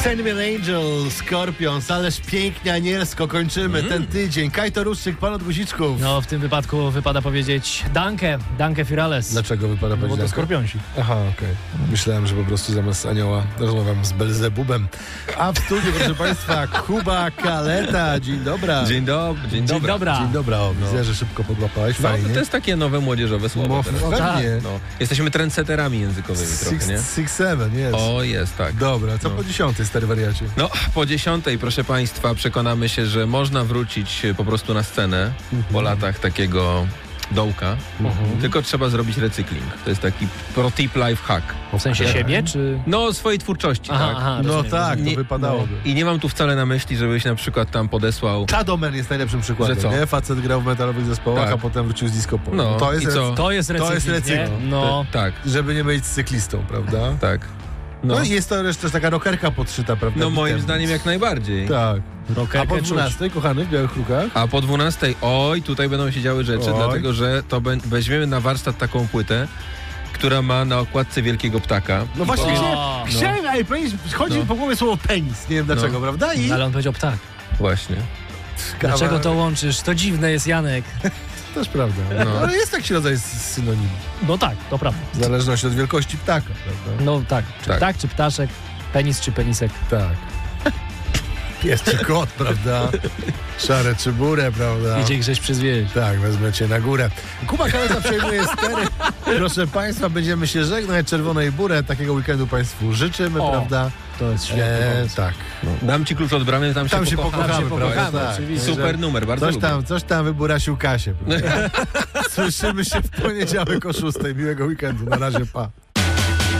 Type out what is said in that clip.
Sandman Angel, Scorpions, ależ pięknie, anielsko kończymy ten tydzień. Kajto Ruszczyk, pan od guziczków. No, w tym wypadku wypada powiedzieć Danke für alles. Dlaczego wypada No, bo powiedzieć to Danke? Skorpionsi. Aha, okej. Myślałem, że po prostu zamiast anioła rozmawiam z Belzebubem. A w studiu, proszę państwa, Kuba Kaleta. Dzień dobra. Dzień dobry. Dzień dobra. Dzień dobra, o, widzę, że szybko podłapałeś, No, fajnie. to jest takie nowe młodzieżowe słowo teraz. Pewnie. tak. No, jesteśmy trendsetterami językowymi trochę, nie? 6-7, jest. O, jest, tak. Dobra, co No. po 10, stary wariacie? No, po 10, proszę państwa, przekonamy się, że można wrócić po prostu na scenę po latach takiego dołka, tylko trzeba zrobić recykling. To jest taki pro tip life hack. W sensie siebie, czy... No, swojej twórczości, Aha, tak? aha, No rozumiem, tak, rozumiem. to Nie- wypadałoby. I nie mam tu wcale na myśli, żebyś na przykład tam podesłał... Shadow jest najlepszym przykładem, Że co? nie? Facet grał w metalowych zespołach, Tak. a potem wrócił z disco polo. No, to jest, i co? To jest recykling, jest recykling. nie? No. Tak, żeby nie być cyklistą, prawda? tak. No, i jest to jeszcze taka rockerka podszyta, prawda? No moim Bitem. zdaniem jak najbardziej. Tak. A Rockerkę po czuć. 12, kochany, w białych krukach? A po 12, oj, tutaj będą się działy rzeczy, Oj. dlatego że to weźmiemy na warsztat taką płytę, która ma na okładce wielkiego ptaka. No właśnie, O, chciałem, ej, chodzi mi po głowie słowo penis, nie wiem dlaczego, prawda? I No, ale on powiedział ptak. Właśnie. Dlaczego to łączysz? To dziwne jest, Janek. Też prawda. No. Ale jest taki rodzaj synonimu. No tak, to prawda. W zależności od wielkości ptaka, prawda? No tak, czy Tak. ptak, czy ptaszek, penis, czy penisek. Tak. Pies czy kot, prawda? Szare czy burę, prawda? Idzie Grześ przyzwieść. Tak, wezmę cię na górę. Kuba Kaleta przejmuje stery. Proszę państwa, będziemy się żegnać. Czerwonej burę. Takiego weekendu państwu życzymy, O, prawda? To jest świetne. Tak. Dam ci klucz od bramy, tam Tam się pokochamy. pokochamy, prawda? pokochamy, Tak. oczywiście. Super numer, bardzo lubię. Coś tam wyburasił Kasię. Prawda? Słyszymy się w poniedziałek o 6:00. Miłego weekendu. Na razie, pa.